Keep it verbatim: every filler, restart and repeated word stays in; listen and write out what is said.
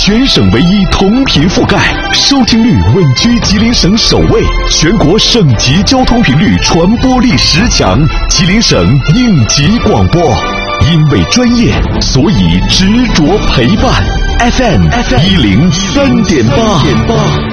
全省唯一同频覆盖，收听率稳居吉林省首位，全国省级交通频率传播力十强，吉林省应急广播。因为专业，所以执着陪伴。F M 一零三点八。